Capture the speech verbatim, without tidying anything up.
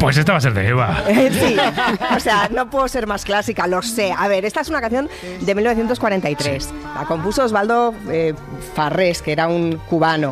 Pues esta va a ser de Eva. Sí, o sea, no puedo ser más clásica, lo sé. A ver, esta es una canción de mil novecientos cuarenta y tres. La compuso Osvaldo eh, Farrés, que era un cubano.